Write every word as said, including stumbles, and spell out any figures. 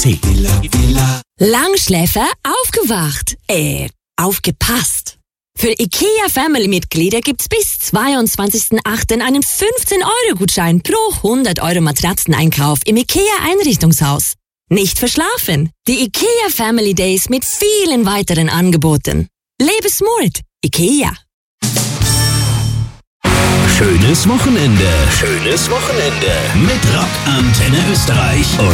T. Langschläfer aufgewacht. Äh, aufgepasst. Für IKEA-Family-Mitglieder gibt's bis zweiundzwanzigsten achten einen fünfzehn-Euro-Gutschein pro hundert Euro Matratzeneinkauf im IKEA-Einrichtungshaus. Nicht verschlafen. Die IKEA Family Days mit vielen weiteren Angeboten. Lebe smart. IKEA. Schönes Wochenende. Schönes Wochenende. Mit Rock Antenne Österreich.